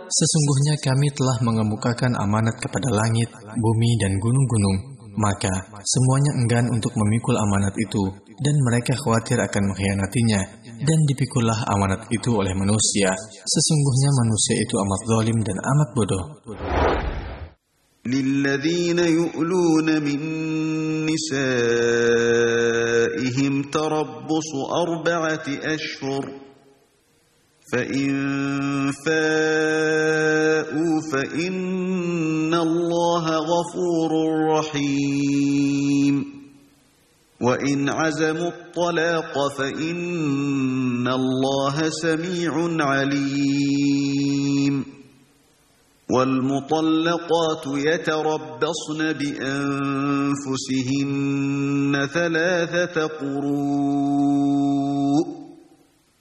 Sesungguhnya kami telah mengemukakan amanat kepada langit, bumi dan gunung-gunung. Maka semuanya enggan untuk memikul amanat itu, dan mereka khawatir akan mengkhianatinya. Dan dipikullah amanat itu oleh manusia. Sesungguhnya manusia itu amat zalim dan amat bodoh. للذين يؤلون من نسائهم تربص 4 أشهر فإن فاءوا فإن الله غفور رحيم وإن عزموا الطلاق فإن الله سميع عليم والمطلقات يتربصن بأنفسهن 3 قروء